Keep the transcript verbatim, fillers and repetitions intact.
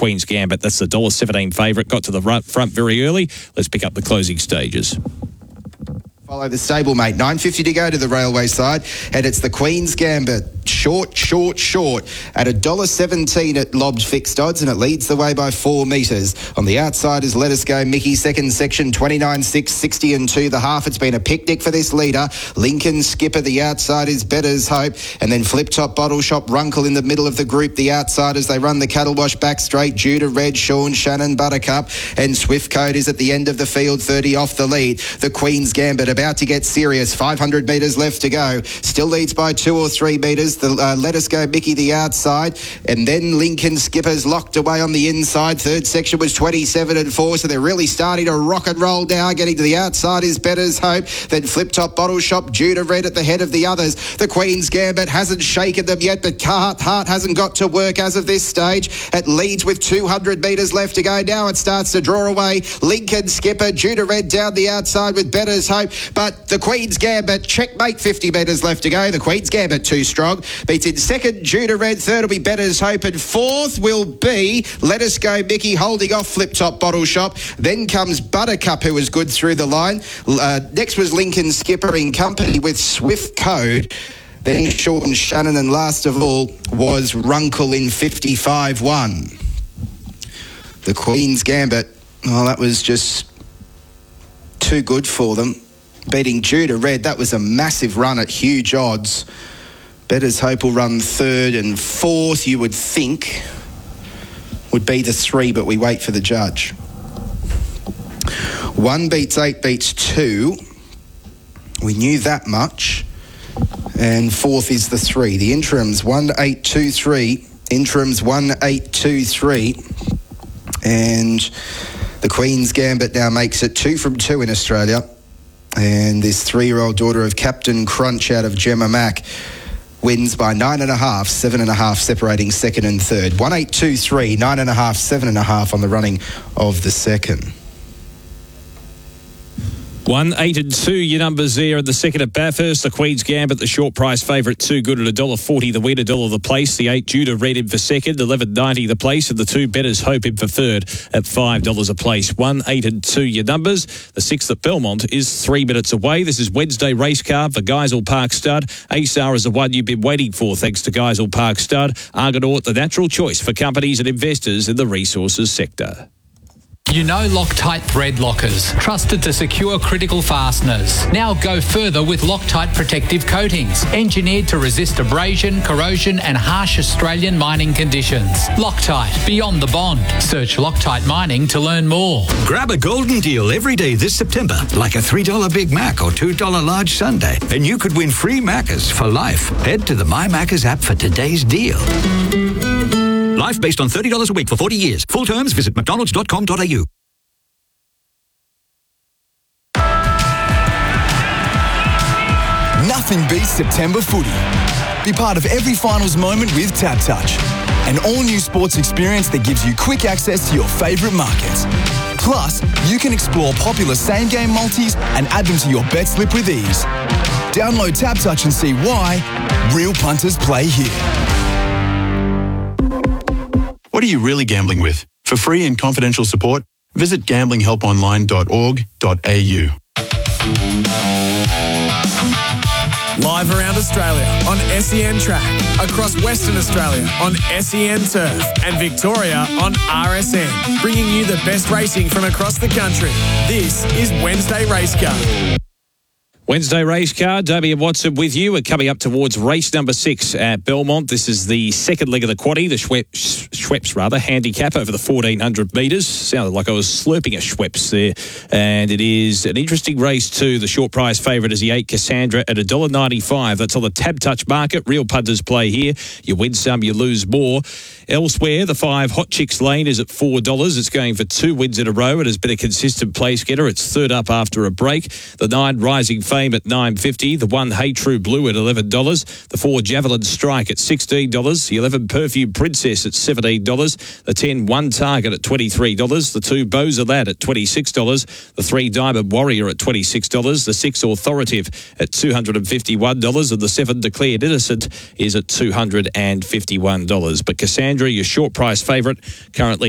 Queen's Gambit. That's the one dollar seventeen favourite. Got to the front very early. Let's pick up the closing stages. Follow the stablemate. nine fifty to go to the railway side, and it's the Queen's Gambit. Short, short, short at one dollar seventeen at lobbed fixed odds, and it leads the way by four metres. On the outside is Let Us Go Mickey, second section, twenty-nine six, sixty and two the half. It's been a picnic for this leader. Lincoln Skipper, the outside is Better's Hope, and then Flip Top Bottle Shop, Runkle in the middle of the group. The outsiders, they run the cattle wash back straight. Judah Red, Sean Shannon, Buttercup, and Swift Code is at the end of the field, thirty off the lead. The Queen's Gambit about to get serious. five hundred metres left to go. Still leads by two or three metres. The uh, Let Us Go Mickey, the outside, and then Lincoln Skipper's locked away on the inside. Third section was twenty-seven and four, so they're really starting to rock and roll now. Getting to the outside is Better's Hope. Then Flip Top Bottle Shop, Judah Red at the head of the others. The Queen's Gambit hasn't shaken them yet, but Hart, Hart hasn't got to work as of this stage. It leads with two hundred metres left to go. Now it starts to draw away. Lincoln Skipper, Judah Red down the outside with Better's Hope, but the Queen's Gambit, checkmate, fifty metres left to go. The Queen's Gambit too strong. Beats in second, Judah Red. Third will be Better's Hope, and fourth will be Let Us Go Mickey, holding off Flip Top Bottle Shop. Then comes Buttercup, who was good through the line. Uh, next was Lincoln Skipper in company with Swift Code. Then Sean Shannon, and last of all was Runkle in fifty-five one. The Queen's Gambit, well, that was just too good for them. Beating Judah Red, that was a massive run at huge odds. Better's Hope will run third, and fourth, you would think, would be the three, but we wait for the judge. One beats eight beats two. We knew that much. And fourth is the three. The interims, one eight two three. Interims, one eight two three. And the Queen's Gambit now makes it two from two in Australia. And this three-year-old daughter of Captain Crunch out of Gemma Mack wins by nine and a half, seven and a half separating second and third. One eight two three, nine and a half, seven and a half on the running of the second. One, eight and two, your numbers there at the second at Bathurst. The Queen's Gambit, the short price favourite, too good at one dollar forty the win, one dollar the place. The eight, Judah Red in for second, eleven ninety the place. And the two, Better's Hope in for third at five dollars a place. One, eight and two, your numbers. The sixth at Belmont is three minutes away. This is Wednesday race card for Geisel Park Stud. A S A R is the one you've been waiting for, thanks to Geisel Park Stud. Argonaut, the natural choice for companies and investors in the resources sector. You know Loctite thread lockers, trusted to secure critical fasteners. Now go further with Loctite protective coatings, engineered to resist abrasion, corrosion and harsh Australian mining conditions. Loctite, beyond the bond. Search Loctite Mining to learn more. Grab a golden deal every day this September, like a three dollar Big Mac or two dollar large sundae, and you could win free Maccas for life. Head to the My Maccas app for today's deal. Life based on thirty dollars a week for forty years. Full terms, visit mcdonalds dot com dot a u. Nothing beats September footy. Be part of every finals moment with Tab Touch, an all-new sports experience that gives you quick access to your favourite markets. Plus, you can explore popular same-game multis and add them to your bet slip with ease. Download Tab Touch and see why real punters play here. What are you really gambling with? For free and confidential support, visit gambling help online dot org dot a u. Live around Australia on S E N Track, across Western Australia on S E N Turf, and Victoria on R S N, bringing you the best racing from across the country. This is Wednesday Race Card. Wednesday race card, Damien Watson with you. We're coming up towards race number six at Belmont. This is the second leg of the quaddie, the Schweppes, Schweppes rather, handicap over the fourteen hundred metres. Sounded like I was slurping a Schweppes there. And it is an interesting race too. The short price favourite is the eight Cassandra at one dollar ninety-five. That's on the Tab Touch market. Real punters play here. You win some, you lose more. Elsewhere, the five Hot Chicks Lane is at four dollars. It's going for two wins in a row. It has been a consistent place getter. It's third up after a break. The nine Rising Fame at nine fifty. The one Hey True Blue at eleven dollars. The four Javelin Strike at sixteen dollars. The eleven Perfume Princess at seventeen dollars. The ten One Target at twenty-three dollars. The two Boza Lad at twenty-six dollars. The three Diamond Warrior at twenty-six dollars. The six Authoritative at two hundred fifty-one dollars. And the seven Declared Innocent is at two hundred fifty-one dollars. But Cassandra, your short price favourite, currently